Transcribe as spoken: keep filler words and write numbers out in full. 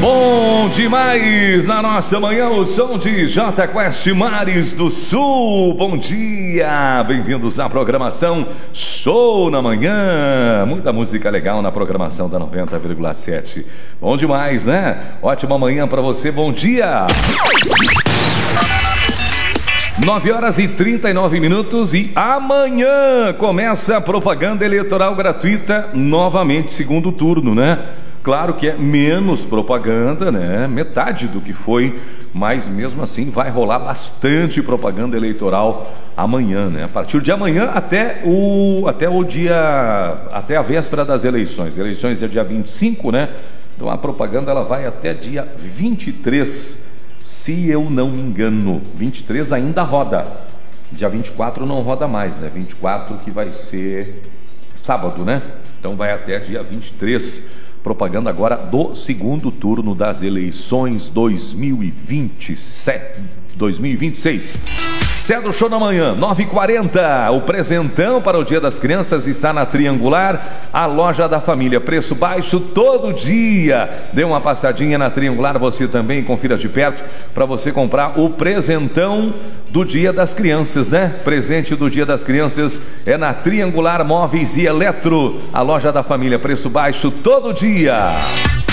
Bom demais na nossa manhã, o som de J Quest Mares do Sul. Bom dia, bem-vindos à programação Show na Manhã. Muita música legal na programação da noventa vírgula sete. Bom demais, né? Ótima manhã para você, bom dia. nove horas e trinta e nove minutos e amanhã começa a propaganda eleitoral gratuita novamente, segundo turno, né? Claro que é menos propaganda, né? Metade do que foi, mas mesmo assim vai rolar bastante propaganda eleitoral amanhã, né? A partir de amanhã até o, até o dia, até a véspera das eleições. Eleições é dia vinte e cinco, né? Então a propaganda ela vai até dia vinte e três, se eu não me engano. vinte e três ainda roda. Dia vinte e quatro não roda mais, né? vinte e quatro que vai ser sábado, né? Então vai até dia vinte e três. Propaganda agora do segundo turno das eleições dois mil e vinte e sete, dois mil e vinte e seis. Cedo Show na Manhã, nove e quarenta. O presentão para o Dia das Crianças está na Triangular, a loja da família. Preço baixo todo dia. Dê uma passadinha na Triangular, você também, confira de perto, para você comprar o presentão do Dia das Crianças, né? Presente do Dia das Crianças é na Triangular Móveis e Eletro, a loja da família. Preço baixo todo dia.